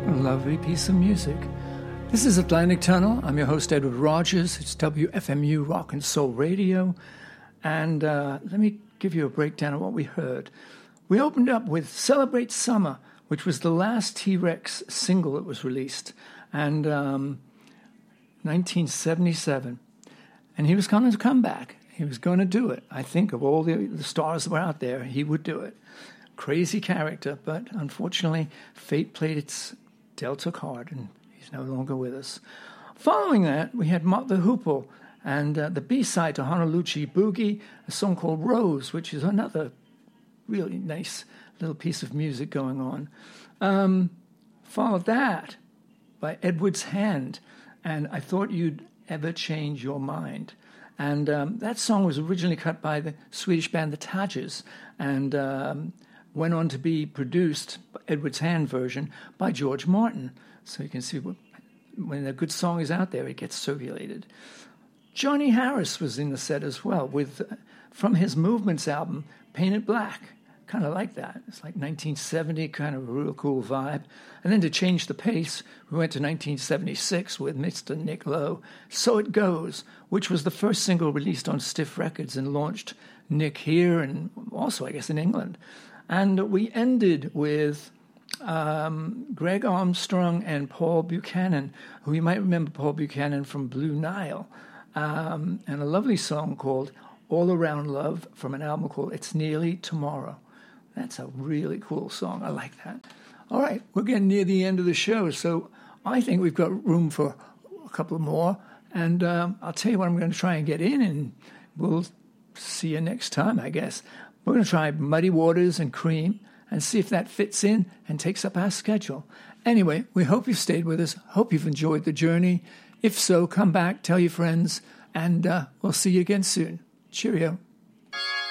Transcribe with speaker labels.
Speaker 1: A lovely piece of music. This is Atlantic Tunnel. I'm your host, Edward Rogers. It's WFMU Rock and Soul Radio. And let me give you a breakdown of what we heard. We opened up with Celebrate Summer, which was the last T-Rex single that was released, and 1977. And he was going to come back. He was going to do it. I think of all the stars that were out there, he would do it. Crazy character, but unfortunately, fate played its Delta card, and he's no longer with us. Following that, we had Mott the Hoople and the B-side to Honolulu Boogie, a song called Rose, which is another really nice little piece of music going on. Followed that by Edward's Hand, and I Thought You'd Ever Change Your Mind. And that song was originally cut by the Swedish band The Tadgers, and went on to be produced, Edward's Hand version, by George Martin. So you can see when a good song is out there, it gets circulated. Johnny Harris was in the set as well, with from his Movements album, Painted Black. Kind of like that. It's like 1970, kind of a real cool vibe. And then to change the pace, we went to 1976 with Mr. Nick Lowe, So It Goes, which was the first single released on Stiff Records and launched Nick here and also, I guess, in England. And we ended with Greg Armstrong and Paul Buchanan, who you might remember Paul Buchanan from Blue Nile, and a lovely song called All Around Love from an album called It's Nearly Tomorrow. That's a really cool song. I like that. All right, we're getting near the end of the show, so I think we've got room for a couple more, and I'll tell you what I'm going to try and get in, and we'll see you next time, I guess. We're going to try Muddy Waters and Cream and see if that fits in and takes up our schedule. Anyway, we hope you've stayed with us. Hope you've enjoyed the journey. If so, come back, tell your friends, and we'll see you again soon. Cheerio.